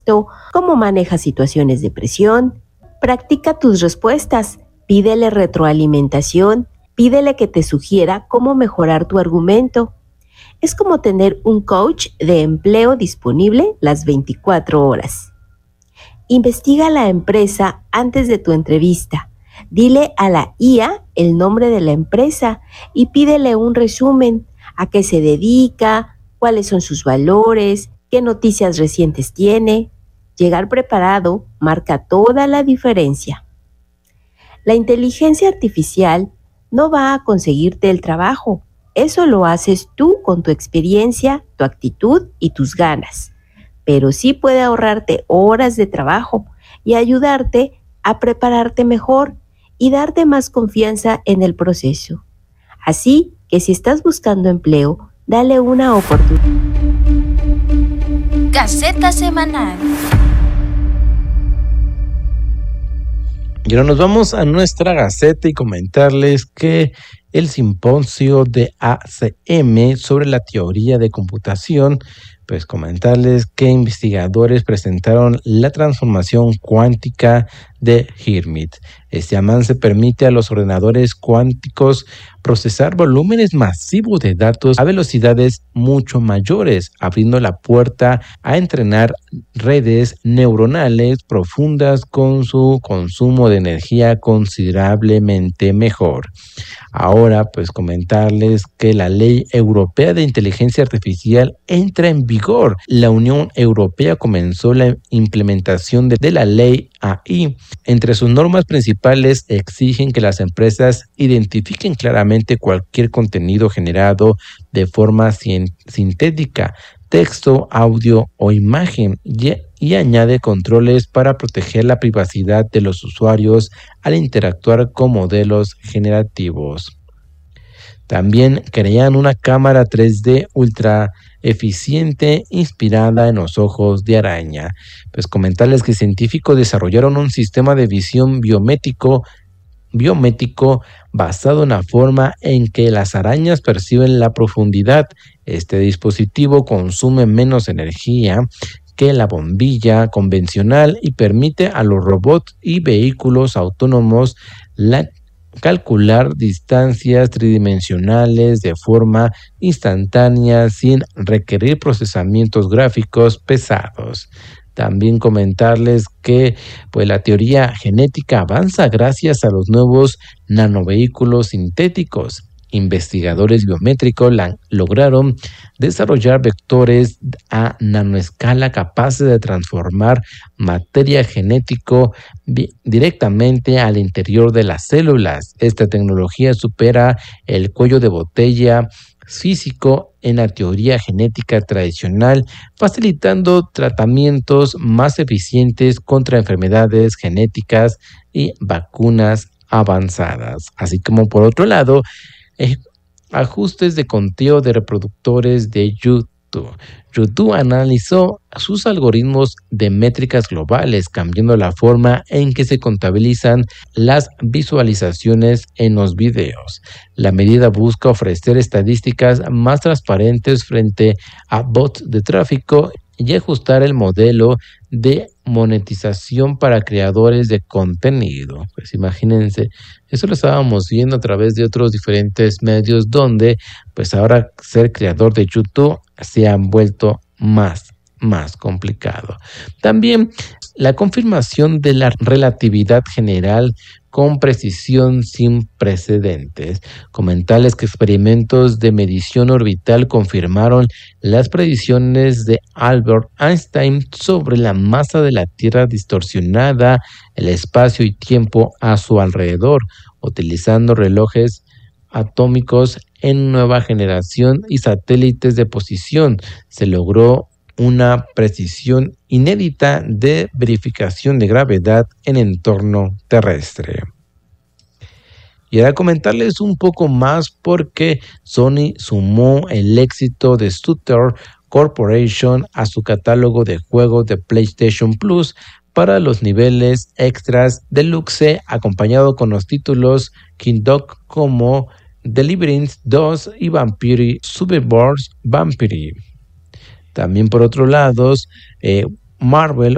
¿Cómo manejas situaciones de presión? Practica tus respuestas, pídele retroalimentación, pídele que te sugiera cómo mejorar tu argumento. Es como tener un coach de empleo disponible las 24 horas. Investiga la empresa antes de tu entrevista. Dile a la IA el nombre de la empresa y pídele un resumen, a qué se dedica, cuáles son sus valores, qué noticias recientes tiene. Llegar preparado marca toda la diferencia. La inteligencia artificial no va a conseguirte el trabajo. Eso lo haces tú con tu experiencia, tu actitud y tus ganas. Pero sí puede ahorrarte horas de trabajo y ayudarte a prepararte mejor y darte más confianza en el proceso. Así que si estás buscando empleo, dale una oportunidad. Gaceta Semanal. Y ahora nos vamos a nuestra Gaceta y comentarles que el simposio de ACM sobre la teoría de computación, pues comentarles que investigadores presentaron la transformación cuántica de Hermite. Este avance permite a los ordenadores cuánticos procesar volúmenes masivos de datos a velocidades mucho mayores, abriendo la puerta a entrenar redes neuronales profundas con su consumo de energía considerablemente mejor. Ahora, pues comentarles que la Ley Europea de Inteligencia Artificial entra en vigor. La Unión Europea comenzó la implementación de la Ley AI. Entre sus normas principales exigen que las empresas identifiquen claramente cualquier contenido generado de forma sintética, texto, audio o imagen, y añade controles para proteger la privacidad de los usuarios al interactuar con modelos generativos. También crean una cámara 3D ultra eficiente inspirada en los ojos de araña. Pues comentarles que científicos desarrollaron un sistema de visión biométrico basado en la forma en que las arañas perciben la profundidad. Este dispositivo consume menos energía que la bombilla convencional y permite a los robots y vehículos autónomos calcular distancias tridimensionales de forma instantánea sin requerir procesamientos gráficos pesados. También comentarles que pues, la teoría genética avanza gracias a los nuevos nanovehículos sintéticos. Investigadores biométricos lograron desarrollar vectores a nanoescala capaces de transformar materia genética directamente al interior de las células. Esta tecnología supera el cuello de botella físico en la teoría genética tradicional, facilitando tratamientos más eficientes contra enfermedades genéticas y vacunas avanzadas. Así como por otro lado, ajustes de conteo de reproductores de YouTube. YouTube analizó sus algoritmos de métricas globales, cambiando la forma en que se contabilizan las visualizaciones en los videos. La medida busca ofrecer estadísticas más transparentes frente a bots de tráfico y ajustar el modelo de monetización para creadores de contenido. Pues imagínense, eso lo estábamos viendo a través de otros diferentes medios donde pues ahora ser creador de YouTube se ha vuelto más complicado. También la confirmación de la relatividad general con precisión sin precedentes. Comentarles que experimentos de medición orbital confirmaron las predicciones de Albert Einstein sobre la masa de la Tierra distorsionada, el espacio y tiempo a su alrededor, utilizando relojes atómicos en nueva generación y satélites de posición. Se logró una precisión inédita de verificación de gravedad en entorno terrestre. Y ahora comentarles un poco más porque Sony sumó el éxito de Stutter Corporation a su catálogo de juegos de PlayStation Plus para los niveles extras deluxe, acompañado con los títulos Kingdom como Deliverance 2 y Vampire Survivors Vampire. También por otro lado, Marvel